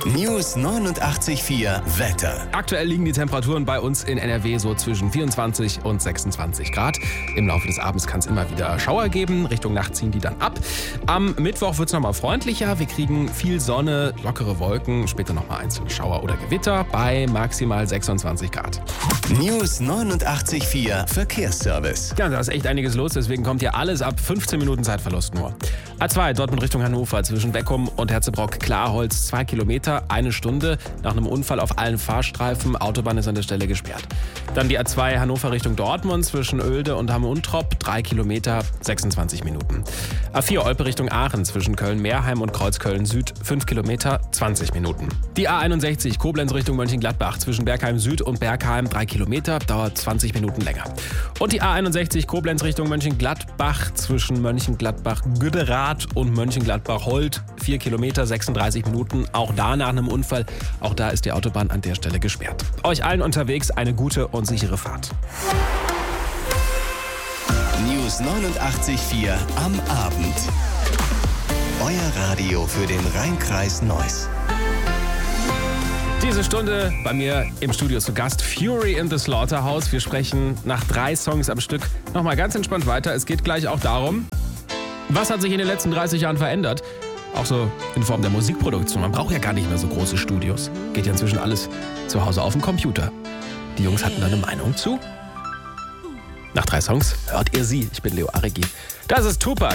News 89.4 Wetter. Aktuell liegen die Temperaturen bei uns in NRW so zwischen 24 und 26 Grad. Im Laufe des Abends kann es immer wieder Schauer geben. Richtung Nacht ziehen die dann ab. Am Mittwoch wird es nochmal freundlicher. Wir kriegen viel Sonne, lockere Wolken, später nochmal einzelne Schauer oder Gewitter bei maximal 26 Grad. News 89.4 Verkehrsservice. Ja, da ist echt einiges los, deswegen kommt hier alles ab 15 Minuten Zeitverlust nur. A2 Dortmund Richtung Hannover zwischen Beckum und Herzebrock-Klarholz 2 Kilometer, 1 Stunde nach einem Unfall auf allen Fahrstreifen. Autobahn ist an der Stelle gesperrt. Dann die A2 Hannover Richtung Dortmund zwischen Oelde und Hamme-Untrop 3 Kilometer, 26 Minuten. A4 Olpe Richtung Aachen zwischen Köln-Meerheim und Kreuzköln Süd 5 Kilometer, 20 Minuten. Die A61 Koblenz Richtung Mönchengladbach zwischen Bergheim Süd und Bergheim 3 Kilometer, dauert 20 Minuten länger. Und die A61 Koblenz Richtung Mönchengladbach zwischen Mönchengladbach-Güderath und Mönchengladbach-Holt 4 Kilometer, 36 Minuten. Auch da nach einem Unfall. Auch da ist die Autobahn an der Stelle gesperrt. Euch allen unterwegs eine gute und sichere Fahrt. News 89.4 am Abend. Euer Radio für den Rhein-Kreis Neuss. Diese Stunde bei mir im Studio zu Gast Fury in the Slaughterhouse. Wir sprechen nach 3 Songs am Stück nochmal ganz entspannt weiter. Es geht gleich auch darum, was hat sich in den letzten 30 Jahren verändert? Auch so in Form der Musikproduktion. Man braucht ja gar nicht mehr so große Studios. Geht ja inzwischen alles zu Hause auf dem Computer. Die Jungs hatten da eine Meinung zu. Nach 3 Songs hört ihr sie. Ich bin Leo Aregi. Das ist Tupac.